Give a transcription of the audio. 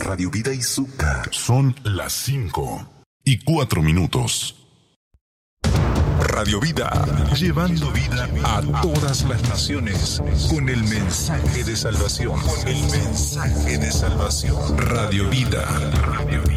Radio Vida y Zucca. Son las 5:04. Radio Vida, llevando vida a todas las naciones con el mensaje de salvación. Radio Vida.